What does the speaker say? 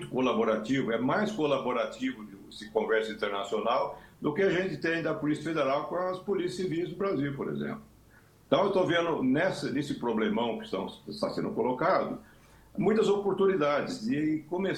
muito colaborativo, é mais colaborativo se conversa internacional do que a gente tem da Polícia Federal com as polícias civis do Brasil, por exemplo. Então, eu estou vendo nesse problemão que está sendo colocado muitas oportunidades e começar